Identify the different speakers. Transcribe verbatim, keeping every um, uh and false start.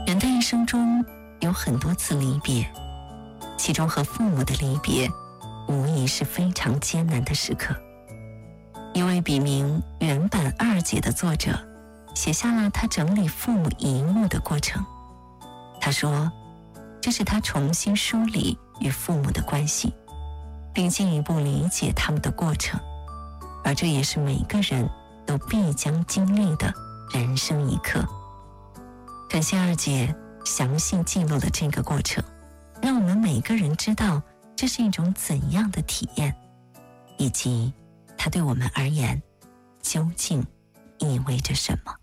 Speaker 1: 人的一生中有很多次离别，其中和父母的离别无疑是非常艰难的时刻。一位笔名原版二姐的作者写下了他整理父母遗物的过程。他说，这是他重新梳理与父母的关系，并进一步理解他们的过程，而这也是每个人都必将经历的人生一刻。感谢二姐详细记录了这个过程，让我们每个人知道这是一种怎样的体验，以及它对我们而言究竟意味着什么。